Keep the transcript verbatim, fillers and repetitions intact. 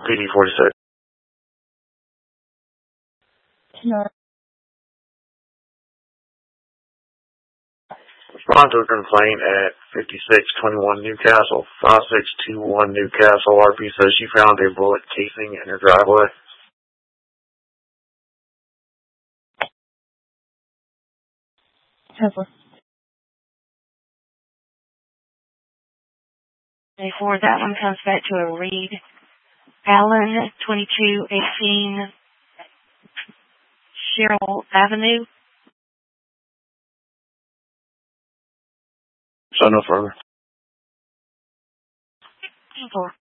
P D forty-six. No. Respond to a complaint at fifty-six twenty-one Newcastle, five six two one Newcastle. R P says she found a bullet casing in her driveway. Tesla. Before that one comes back to a Reed Allen, twenty-two eighteen Cheryl Avenue. So no further. Four.